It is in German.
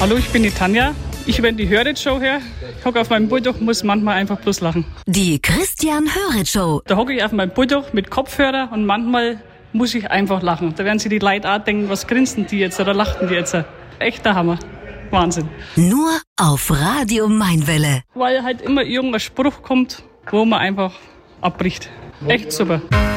Hallo, ich bin die Tanja. Wenn die Hörit-Show her, ich hocke auf meinem Bulldog, muss manchmal einfach bloß lachen. Die Christian Hörit-Show. Da hocke ich auf meinem Bulldog mit Kopfhörer und manchmal muss ich einfach lachen. Da werden sich die Leute auch denken, was grinsen die jetzt oder lachten die jetzt. Echter Hammer. Wahnsinn. Nur auf Radio Mainwelle. Weil halt immer irgendein Spruch kommt, wo man einfach abbricht. Echt super.